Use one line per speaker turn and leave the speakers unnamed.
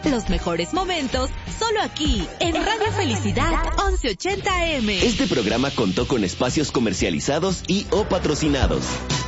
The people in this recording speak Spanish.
Los mejores momentos, solo aquí, en Radio Felicidad 1180 AM.
Este programa contó con espacios comercializados y o patrocinados.